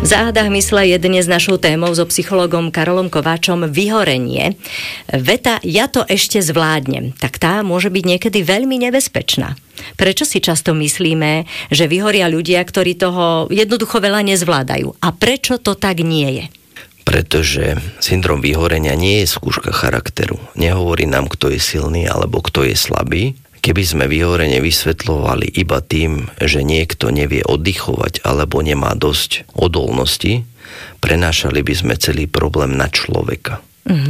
V záhadách mysle je dnes našou témou so psychologom Karolom Kováčom vyhorenie. Veta "ja to ešte zvládnem", tak tá môže byť niekedy veľmi nebezpečná. Prečo si často myslíme, že vyhoria ľudia, ktorí toho jednoducho veľa nezvládajú? A prečo to tak nie je? Pretože syndrom vyhorenia nie je skúška charakteru. Nehovorí nám, kto je silný alebo kto je slabý. Keby sme vyhorenie vysvetľovali iba tým, že niekto nevie oddychovať alebo nemá dosť odolnosti, prenášali by sme celý problém na človeka.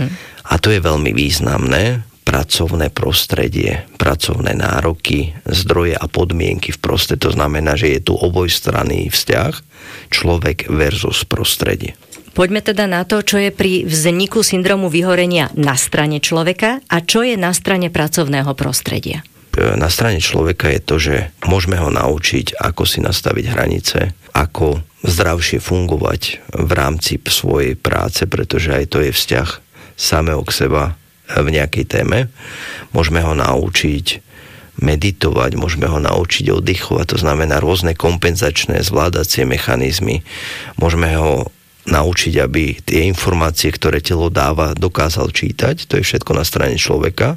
A to je veľmi významné. Pracovné prostredie, pracovné nároky, zdroje a podmienky v proste. To znamená, že je tu obojstranný vzťah človek versus prostredie. Poďme teda na to, čo je pri vzniku syndromu vyhorenia na strane človeka a čo je na strane pracovného prostredia. Na strane človeka je to, že môžeme ho naučiť, ako si nastaviť hranice, ako zdravšie fungovať v rámci svojej práce, pretože aj to je vzťah samého k seba v nejakej téme. Môžeme ho naučiť meditovať, môžeme ho naučiť oddychovať, to znamená rôzne kompenzačné zvládacie mechanizmy. Môžeme ho naučiť, aby tie informácie, ktoré telo dáva, dokázal čítať. To je všetko na strane človeka.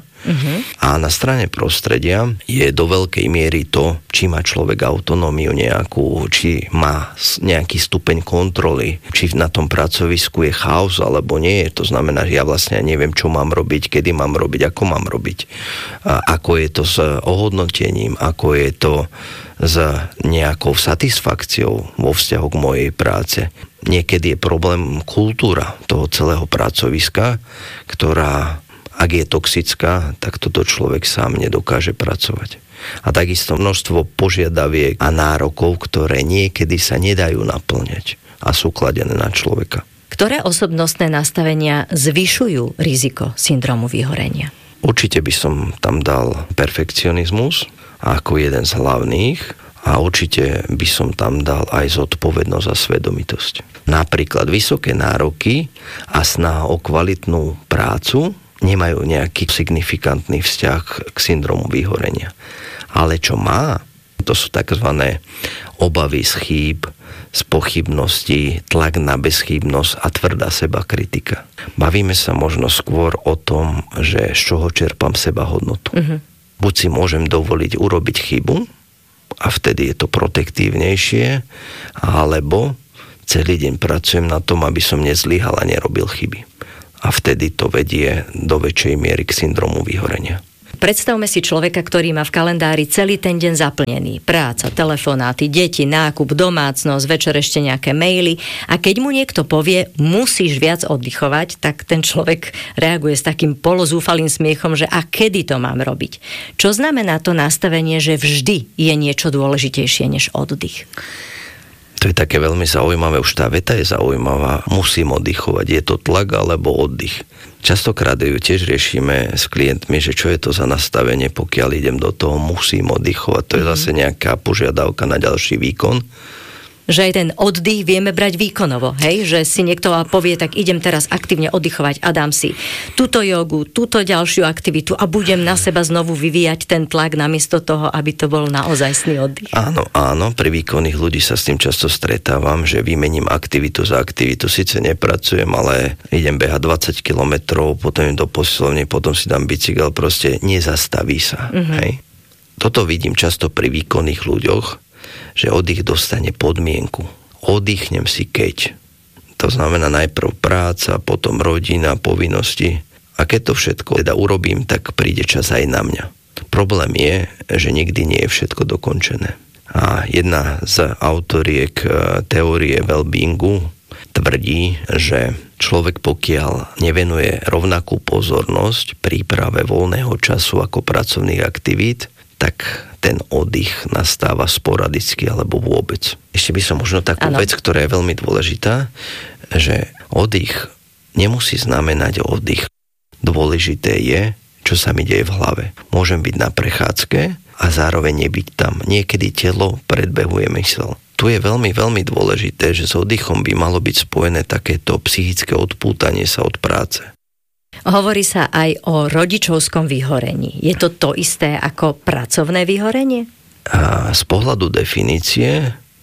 A na strane prostredia je do veľkej miery to, či má človek autonómiu nejakú, či má nejaký stupeň kontroly, či na tom pracovisku je chaos alebo nie. To znamená, že ja vlastne neviem, čo mám robiť, kedy mám robiť, ako mám robiť. A ako je to s ohodnotením, ako je to s nejakou satisfakciou vo vzťahu k mojej práce. Niekedy je problém kultúra toho celého pracoviska, ktorá, ak je toxická, tak toto človek sám nedokáže pracovať. A takisto množstvo požiadaviek a nárokov, ktoré niekedy sa nedajú naplňať a sú kladené na človeka. Ktoré osobnostné nastavenia zvyšujú riziko syndromu vyhorenia? Určite by som tam dal perfekcionizmus ako jeden z hlavných a určite by som tam dal aj zodpovednosť a svedomitosť. Napríklad vysoké nároky a snaha o kvalitnú prácu nemajú nejaký signifikantný vzťah k syndromu vyhorenia. Ale čo má, to sú takzvané obavy z chýb, z pochybností, tlak na bezchybnosť a tvrdá sebakritika. Bavíme sa možno skôr o tom, že z čoho čerpám sebahodnotu. Buď si môžem dovoliť urobiť chybu a vtedy je to protektívnejšie, alebo celý deň pracujem na tom, aby som nezlyhal a nerobil chyby. A vtedy to vedie do väčšej miery k syndromu vyhorenia. Predstavme si človeka, ktorý má v kalendári celý ten deň zaplnený. Práca, telefonáty, deti, nákup, domácnosť, večer ešte nejaké maily. A keď mu niekto povie, musíš viac oddychovať, tak ten človek reaguje s takým polozúfalým smiechom, že a kedy to mám robiť? Čo znamená to nastavenie, že vždy je niečo dôležitejšie než oddych? To je také veľmi zaujímavé, už tá veta je zaujímavá. Musím oddychovať, je to tlak alebo oddych. Častokrát ju tiež riešime s klientmi, že čo je to za nastavenie, pokiaľ idem do toho, musím oddychovať. To je zase nejaká požiadavka na ďalší výkon. Že aj ten oddych vieme brať výkonovo, hej? Že si niekto povie, tak idem teraz aktívne oddychovať a dám si túto jogu, túto ďalšiu aktivitu a budem na seba znovu vyvíjať ten tlak namiesto toho, aby to bol naozajstný oddych. Áno, pri výkonných ľudí sa s tým často stretávam, že vymením aktivitu za aktivitu, síce nepracujem, ale idem behať 20 kilometrov, potom idem do posilovne, potom si dám bicykel, proste nezastaví sa, hej? Toto vidím často pri výkonných ľuďoch, že oddych dostane podmienku. Oddychnem si keď. To znamená najprv práca, potom rodina, povinnosti. A keď to všetko teda urobím, tak príde čas aj na mňa. Problém je, že nikdy nie je všetko dokončené. A jedna z autoriek teórie wellbeingu tvrdí, že človek pokiaľ nevenuje rovnakú pozornosť príprave voľného času ako pracovných aktivít, tak ten oddych nastáva sporadicky alebo vôbec. Ešte by som možno takú vec, ktorá je veľmi dôležitá, že oddych nemusí znamenať oddych. Dôležité je, čo sa mi deje v hlave. Môžem byť na prechádzke a zároveň nebyť tam. Niekedy telo predbehuje mysel. Tu je veľmi, veľmi dôležité, že s oddychom by malo byť spojené takéto psychické odpútanie sa od práce. Hovorí sa aj o rodičovskom vyhorení. Je to isté ako pracovné vyhorenie? A z pohľadu definície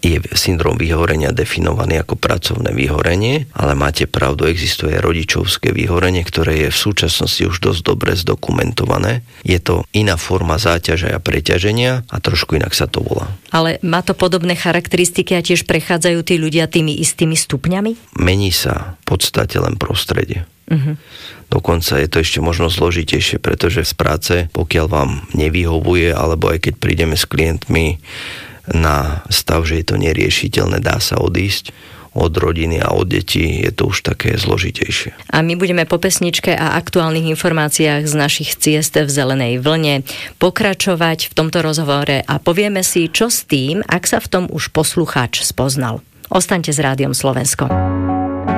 je syndrom vyhorenia definovaný ako pracovné vyhorenie, ale máte pravdu, existuje rodičovské vyhorenie, ktoré je v súčasnosti už dosť dobre zdokumentované. Je to iná forma záťaže a preťaženia a trošku inak sa to volá. Ale má to podobné charakteristiky a tiež prechádzajú tí ľudia tými istými stupňami? Mení sa v podstate len prostredie. Dokonca je to ešte možno zložitejšie, pretože z práce, pokiaľ vám nevyhovuje, alebo aj keď prídeme s klientmi na stav, že je to neriešiteľné, dá sa odísť od rodiny a od detí, je to už také zložitejšie. A my budeme po pesničke a aktuálnych informáciách z našich ciest v zelenej vlne pokračovať v tomto rozhovore a povieme si, čo s tým, ak sa v tom už poslucháč spoznal. Ostaňte s Rádiom Slovensko.